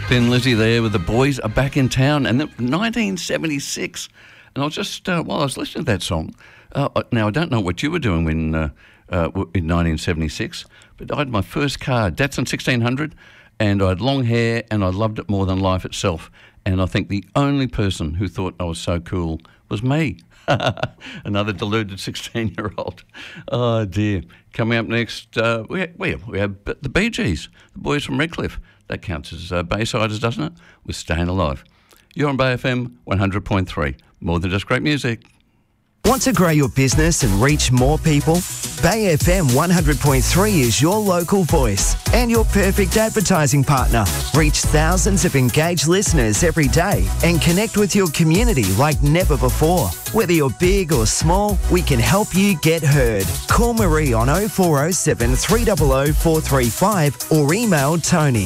Thin Lizzy there with The Boys Are Back in Town, and 1976. And I was just, while I was listening to that song, now I don't know what you were doing when in 1976, but I had my first car, Datsun 1600, and I had long hair, and I loved it more than life itself. And I think the only person who thought I was so cool was me. Another deluded 16-year-old. Oh, dear. Coming up next, we have the Bee Gees, the boys from Redcliffe. That counts as Baysiders, doesn't it? With Staying Alive. You're on Bay FM 100.3. More than just great music. Want to grow your business and reach more people? Bay FM 100.3 is your local voice and your perfect advertising partner. Reach thousands of engaged listeners every day and connect with your community like never before. Whether you're big or small, we can help you get heard. Call Marie on 0407 300 435 or email Tony.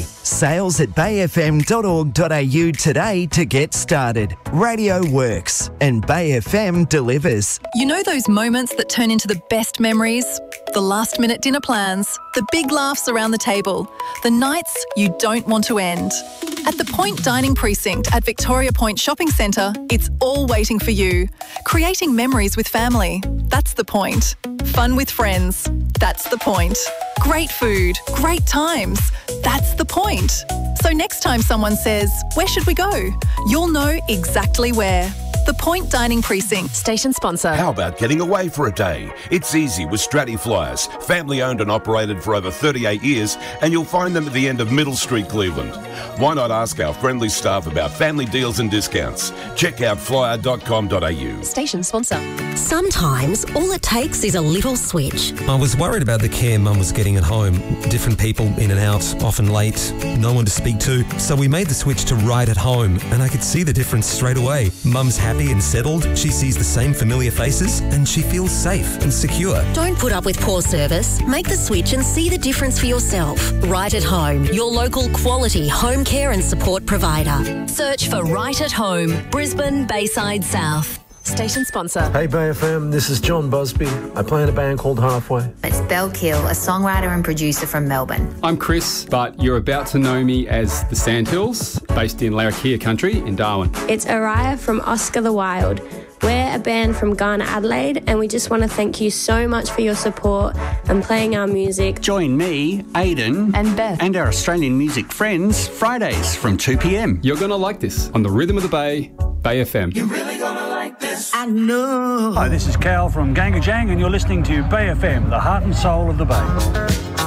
sales@bayfm.org.au today to get started. Radio works and Bay FM delivers. You know those moments that turn into the best memories? The last-minute dinner plans, the big laughs around the table, the nights you don't want to end. At the Point Dining Precinct at Victoria Point Shopping Centre, it's all waiting for you. Creating memories with family, that's the point. Fun with friends, that's the point. Great food, great times, that's the point. So next time someone says, "Where should we go?" you'll know exactly where. The Point Dining Precinct. Station sponsor. How about getting away for a day? It's easy with Stratty Flyers. Family owned and operated for over 38 years, and you'll find them at the end of Middle Street, Cleveland. Why not ask our friendly staff about family deals and discounts? Check out flyer.com.au. Station sponsor. Sometimes all it takes is a little switch. I was worried about the care Mum was getting at home. Different people in and out, often late, no one to speak to. So we made the switch to Right at Home, and I could see the difference straight away. Mum's happy and settled, she sees the same familiar faces, and she feels safe and secure. Don't put up with poor service. Make the switch and see the difference for yourself. Right at Home, your local quality home care and support provider. Search for Right at Home, Brisbane, Bayside South. Station sponsor. Hey Bay FM, this is John Busby. I play in a band called Halfway. It's Belle Kill, a songwriter and producer from Melbourne. I'm Chris, but you're about to know me as the Sandhills, based in Larrakia Country in Darwin. It's Araya from Oscar the Wild. We're a band from Ghana, Adelaide, and we just want to thank you so much for your support and playing our music. Join me, Aidan, and Beth, and our Australian music friends, Fridays from 2 p.m. You're going to like this on the Rhythm of the Bay, Bay FM. You're really going to like this. I know. Hi, this is Cal from Gangadjang, and you're listening to Bay FM, the heart and soul of the Bay.